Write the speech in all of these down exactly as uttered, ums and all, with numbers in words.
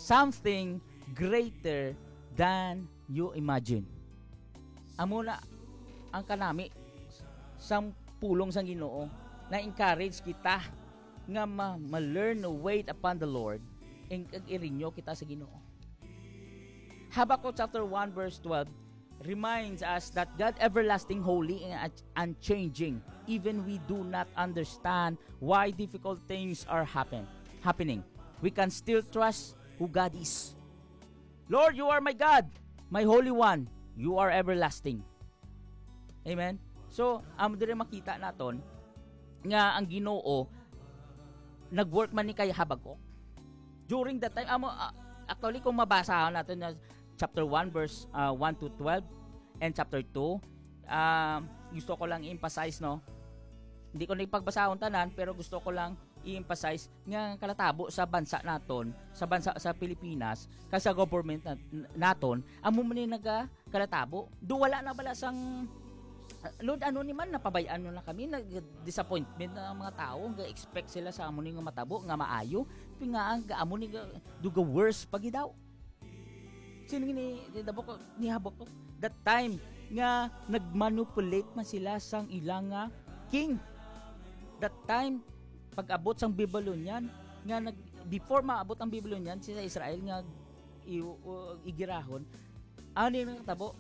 something greater than you imagine. Amo na ang kanami sang pulong sang Ginoo na encourage kita nga ma, ma-learn to wait upon the Lord and i-renew kita sa Ginoo. Habakkuk chapter one verse twelve reminds us that God everlasting, holy, and unchanging. Even we do not understand why difficult things are happen, happening. We can still trust who God is. Lord, you are my God, my Holy One. You are everlasting. Amen? So, amo dire makita naton nga ang Ginoo nag-work man ni kay Habakkuk. During that time, amo uh, actually kung mabasa natin na chapter one verse uh, one to twelve and chapter two, uh, gusto ko lang i-emphasize, no. Hindi ko na ipagbasahon tanan, pero gusto ko lang i-emphasize nga kalatabo sa bansa naton, sa bansa sa Pilipinas, kasi sa government nat, naton, amo man ni naga kalatabo. Do wala na bala sang uh, Lord, ano ni man napabayaan na kami, nag disappointment na mga tao, nga expect sila sa amo ni nga matabo nga maayo, pinga ang amo ni nga duga worse pagi daw. Sino ni dabok ni Habakuk that time nga nagmanipulate man sila sang ilang nga king. That time pag-abot sang Babylonian nga nag before maabot ang Babylonian sa Israel nga i, uh, igirahon ano yung tabo.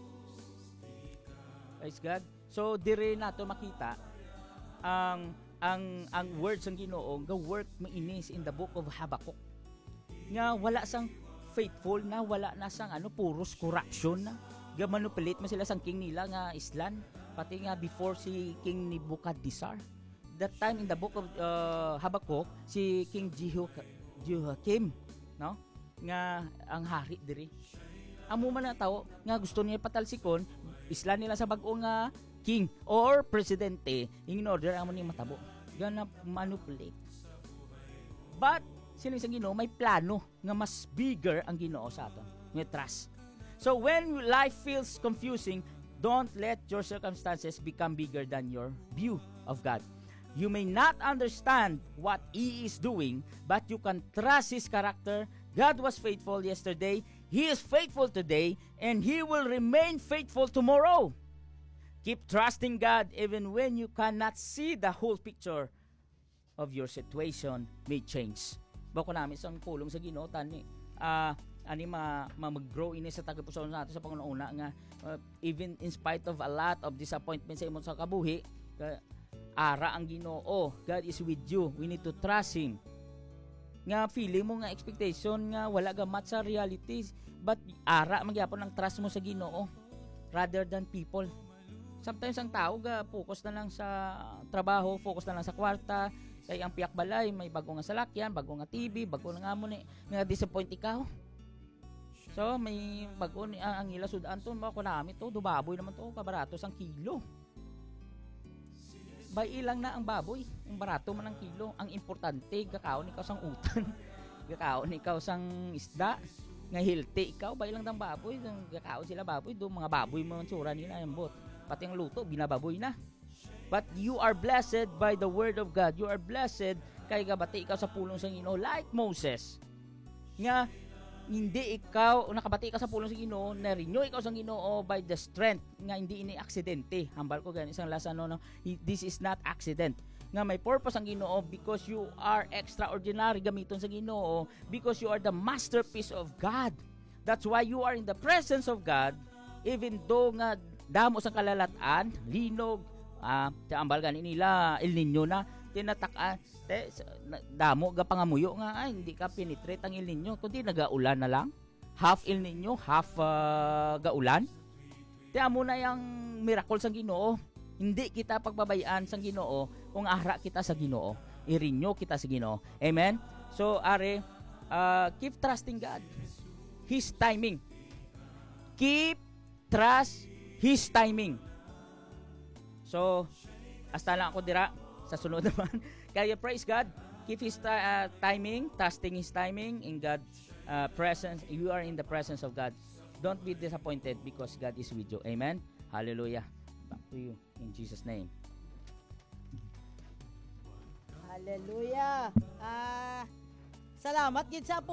Praise God. So dire nato makita ang ang ang words ng Ginoo nga work mainis in the book of Habakkuk nga wala sang faithful na, wala na sang ano puros corruption na ga manipulate man sila sang king nila nga Islan, pati nga before si King Nebuchadnezzar. That time in the book of uh, Habakkuk, si King Jehoiakim, no, nga ang hari diri. Amo man na tao nga gusto niya patalsikon Islan nila sa bag-o nga king or presidente in order amo ni matabo gana manipulate. But sino sa Ginoo may plano nga mas bigger ang Ginoo sa aton. Nga trust. So when life feels confusing, don't let your circumstances become bigger than your view of God. You may not understand what He is doing, but you can trust His character. God was faithful yesterday, He is faithful today, and He will remain faithful tomorrow. Keep trusting God even when you cannot see the whole picture of your situation may change. Bako namin sa pulong sa Ginoo tani ah uh, ani ma, ma mag-grow ini sa tagapuson nato sa pangununa nga uh, even in spite of a lot of disappointment sa imong sa kabuhi, uh, ara ang Ginoo. God is with you. We need to trust Him. Nga feeling mo nga expectation nga wala ga match sa realities, but ara magyapon ang trust mo sa Ginoo rather than people. Sometimes ang tao ga focus na lang sa trabaho, focus na lang sa kwarta, kay ang piyak balay may bago nga salakyan, bago nga T V, bago nga mo ni nga disappoint ikaw. So may bago ni ah, ang ila sudan to mako nami to, do baboy naman to, kabarato sang kilo. Bay ilang na ang baboy, ang barato man ang kilo. Ang importante gakaon ikaw sang utan. Gakaon ikaw sang isda, nga healthy ikaw, bay lang dang baboy, gakaon sila baboy, do mga baboy mo man sura nila ambot. Pati ang luto binababoy na. But you are blessed by the word of God. You are blessed kay gabati ikaw sa pulong sa Ginoo like Moses. Nga hindi ikaw nakabati ikaw sa pulong sa Ginoo, na renew ikaw sa Ginoo by the strength nga hindi ini aksidente. Hambal ko gani isang lasa no, no, this is not accident. Nga may purpose ang Ginoo because you are extraordinary gamiton sa Ginoo, because you are the masterpiece of God. That's why you are in the presence of God even though nga damo sa kalalataan, linog, ah, uh, ambal gani nila El Nino na tinatakan te damo ga pangamuyo nga ay hindi ka penetrate ang El Nino kundi nagaulan na lang, half El Nino, half uh, gaulan. Te amo na yang miracle sang Ginoo. Hindi kita pagbabayaan sang Ginoo kung ara kita sa Ginoo, i-renew kita sa Ginoo. Amen. So are uh, keep trusting God, His timing. Keep trust His timing. So, hasta lang ako dira sa sunod naman. Kaya praise God, keep His uh, timing, trusting His timing in God's uh, presence. You are in the presence of God. Don't be disappointed because God is with you. Amen. Hallelujah. Back to you in Jesus' name. Hallelujah. Ah, salamat gid sa